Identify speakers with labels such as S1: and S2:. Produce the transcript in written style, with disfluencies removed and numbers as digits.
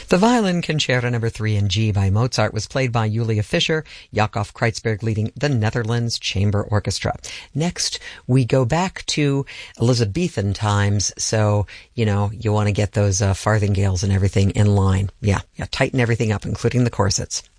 S1: The Violin Concerto No. 3 in G by Mozart was played by Julia Fischer, Jakob Kreutzberg leading the Netherlands Chamber Orchestra. Next, we go back to Elizabethan times, so, you want to get those farthingales and everything in line. Yeah, tighten everything up, including the corsets.